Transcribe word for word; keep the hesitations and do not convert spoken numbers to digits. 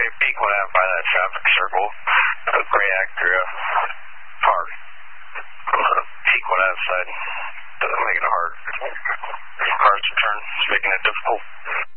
very peak when I'm by that traffic circle. A gray Acura. Hard. Peak when outside. Doesn't make it hard. Cars to turn. It's making it difficult.